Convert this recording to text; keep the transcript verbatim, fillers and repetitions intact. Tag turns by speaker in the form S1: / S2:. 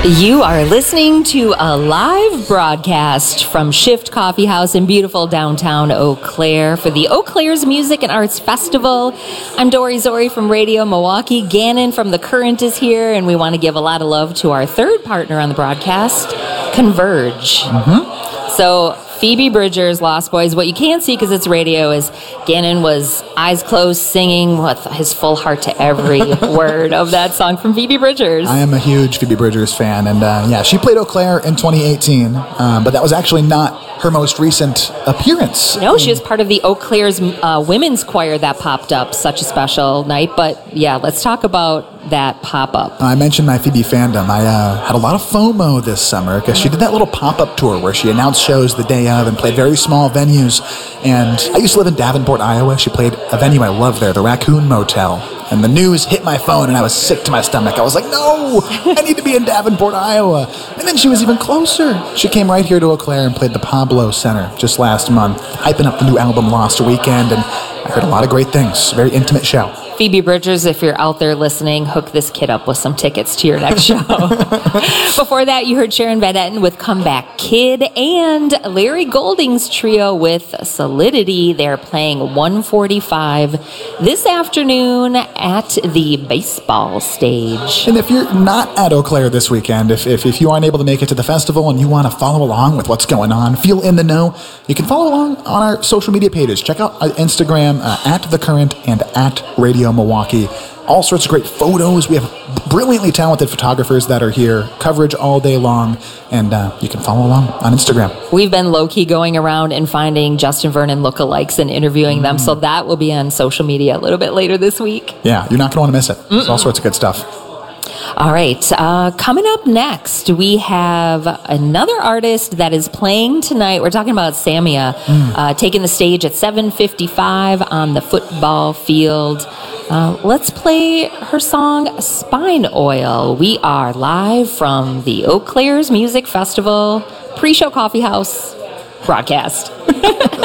S1: You are listening to a live broadcast from Shift Coffee House in beautiful downtown Eau Claire for the Eau Claire's Music and Arts Festival. I'm Dory Zori from Radio Milwaukee. Gannon from The Current is here, and we want to give a lot of love to our third partner on the broadcast, Converge.
S2: Mm-hmm.
S1: So Phoebe Bridgers, Lost Boys. What you can't see because it's radio is Gannon was eyes closed singing with his full heart to every word of that song from Phoebe Bridgers.
S2: I am a huge Phoebe Bridgers fan, and uh, yeah, she played Eau Claire in twenty eighteen, um, but that was actually not her most recent appearance.
S1: No, she was part of the Eau Claire's uh, women's choir that popped up. Such a special night. But yeah, let's talk about that pop-up.
S2: I mentioned my Phoebe fandom. I uh, had a lot of FOMO this summer because she did that little pop-up tour where she announced shows the day of and played very small venues. And I used to live in Davenport, Iowa. She played a venue I love there, the Raccoon Motel. And the news hit my phone, and I was sick to my stomach. I was like, no, I need to be in Davenport, Iowa. And then she was even closer. She came right here to Eau Claire and played the Pablo Center just last month, hyping up the new album Lost Weekend, and I heard a lot of great things. Very intimate show.
S1: Phoebe Bridgers, if you're out there listening, hook this kid up with some tickets to your next show. Before that, you heard Sharon Van Etten with Comeback Kid and Larry Golding's trio with Solidity. They're playing one forty-five this afternoon at the baseball stage.
S2: And if you're not at Eau Claire this weekend, if, if, if you aren't able to make it to the festival and you want to follow along with what's going on, feel in the know, you can follow along on our social media pages. Check out our Instagram uh, at The Current and at Radio Milwaukee. All sorts of great photos. We have brilliantly talented photographers that are here. Coverage all day long. And uh, you can follow along on Instagram.
S1: We've been low-key going around and finding Justin Vernon lookalikes and interviewing mm. them. So that will be on social media a little bit later this week.
S2: Yeah, you're not going to want to miss it. There's all sorts of good stuff.
S1: All right, uh, coming up next, we have another artist that is playing tonight. We're talking about Samia, mm. uh, taking the stage at seven fifty-five on the football field. Uh, let's play her song, Spine Oil. We are live from the Eau Claire's Music Festival pre-show coffee house broadcast.